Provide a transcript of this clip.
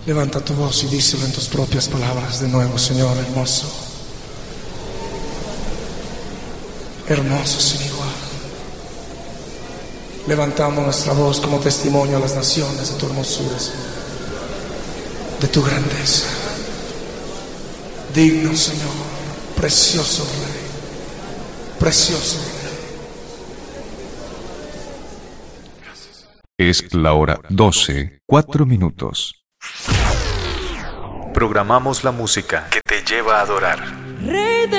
Levanta tu voz y díselo en tus propias palabras de nuevo, Señor hermoso. Hermoso sin igual. Levantamos nuestra voz como testimonio a las naciones de tu hermosura, Señor, de tu grandeza. Digno, Señor, precioso Rey, precioso Rey. Es la hora 12, 4 minutos. Programamos la música que te lleva a adorar.